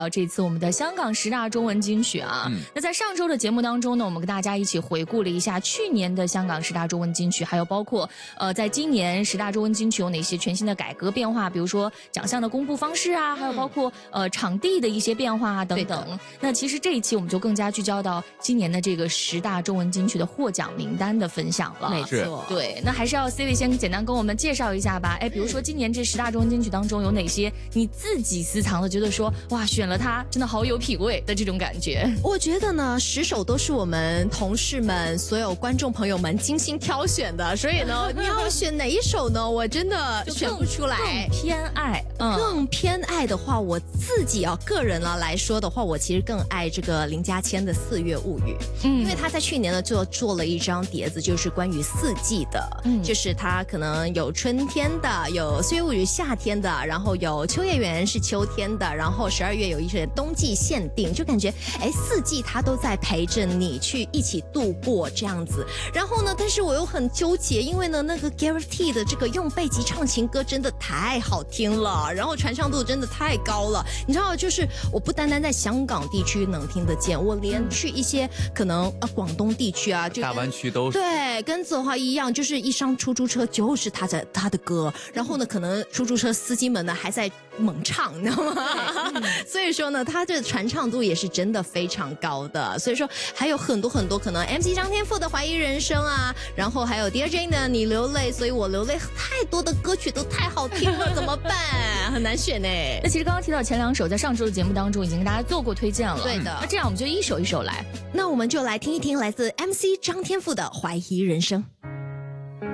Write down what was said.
这次我们的香港10大中文金曲啊，那在上周的节目当中呢，我们跟大家一起回顾了一下去年的香港10大中文金曲，还有包括在今年10大中文金曲有哪些全新的改革变化，比如说奖项的公布方式啊，还有包括场地的一些变化啊等等。那其实这一期我们就更加聚焦到今年的这个10大中文金曲的获奖名单的分享了。 没错， 对，那还是要 C 位先简单跟我们介绍一下吧。比如说今年这10大中文金曲当中有哪些你自己私藏的，觉得说哇选了它真的好有品味的这种感觉？ 我觉得呢10首都是我们同事们所有观众朋友们精心挑选的，所以呢你要选哪一首呢，我真的选不出来。 更偏爱， 更偏爱的话，我自己个人来说的话，我其实更爱这个林家谦的《4月物语》，因为他在去年呢就做了一张碟子，就是关于四季的，就是他可能有春天的，有《4月物语》夏天的，然后有《秋叶原》是秋天的，然后12月有一些冬季限定，就感觉四季他都在陪着你去一起度过这样子。然后呢，但是我又很纠结，因为呢那个 Guarantee 的这个用贝吉唱情歌真的太好听了，然后传唱度真的太高了。你知道，就是我不单单在香港地区能听得见，我连去一些可能广东地区啊，就大湾区都是对，跟子华一样，就是一上出租车就是他的歌，然后呢，可能出租车司机们呢还在猛唱，你知道吗？所以说呢，他这传唱度也是真的非常高的。所以说还有很多很多可能 MC 张天赋的《怀疑人生》啊，然后还有 Dear Jane 的《你流泪所以我流泪》，太多的歌曲都太好听了，怎么办？很难选呢。 那其实刚刚提到前2首，在上周的节目当中已经跟大家做过推荐了。 对的。 那这样我们就一首一首来。 那我们就来听一听来自 MC 张天赋的《怀疑人生》。